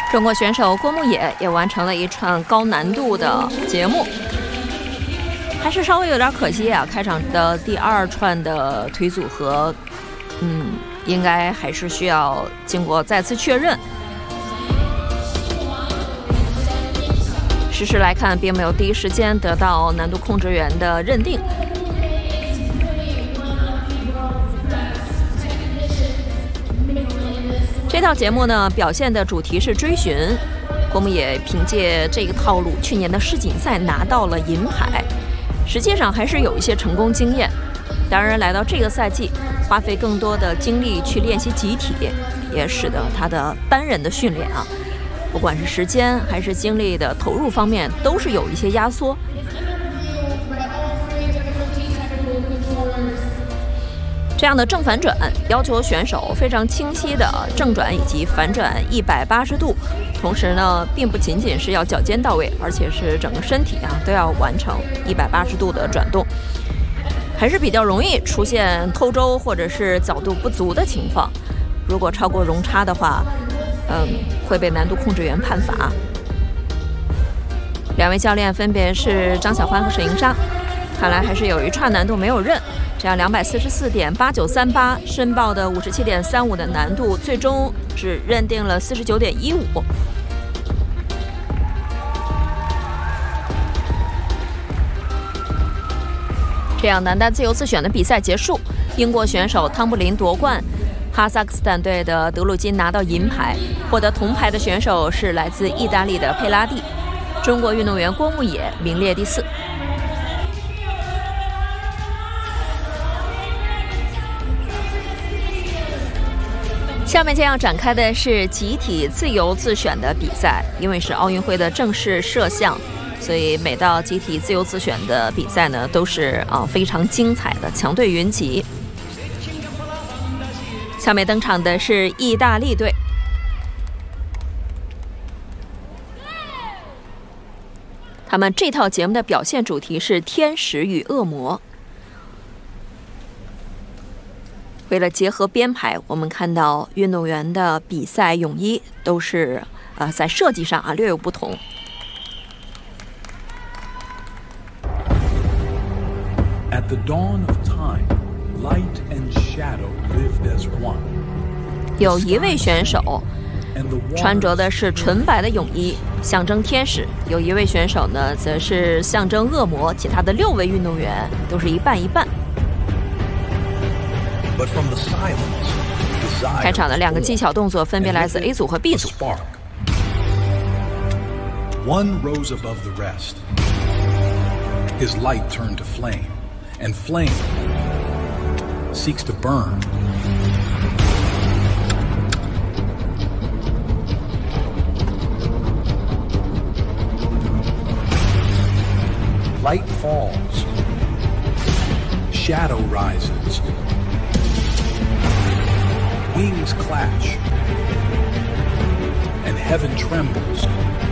中国选手郭牧野也完成了一串高难度的节目，还是稍微有点可惜啊。开场的第2串的腿组合，应该还是需要经过再次确认。实时来看，并没有第一时间得到难度控制员的认定。这套节目呢，表现的主题是追寻。郭牧野凭借这个套路，去年的世锦赛拿到了银牌，实际上还是有一些成功经验。当然，来到这个赛季，花费更多的精力去练习集体，也使得他的单人的训练啊，不管是时间还是精力的投入方面，都是有一些压缩。这样的正反转要求选手非常清晰的正转以及反转180度，同时呢，并不仅仅是要脚尖到位，而且是整个身体啊都要完成180度的转动，还是比较容易出现偷周或者是角度不足的情况。如果超过容差的话，会被难度控制员判罚。两位教练分别是张小欢和沈莹莎，看来还是有一串难度没有认。这样244.8938申报的57.35的难度，最终只认定了49.15。这样男单自由自选的比赛结束，英国选手汤布林夺冠，哈萨克斯坦队的德鲁金拿到银牌，获得铜牌的选手是来自意大利的佩拉蒂，中国运动员郭牧野名列第4。下面将要展开的是集体自由自选的比赛，因为是奥运会的正式摄像，所以每到集体自由自选的比赛呢，都是非常精彩的，强队云集。下面登场的是意大利队，他们这套节目的表现主题是天使与恶魔。为了结合编排，我们看到运动员的比赛泳衣都是在设计上略有不同。 At the dawn of time, light and shadow lived as one. 有一位选手穿着的是纯白的泳衣，象征天使；有一位选手呢，则是象征恶魔。其他的6位运动员都是一半一半。开场的2个技巧动作分别来自 A 组和 B 组。 One rose above the rest. His light turned to flame, and flame seeks to burn. Light falls. Shadow rises. Wings clash, and heaven trembles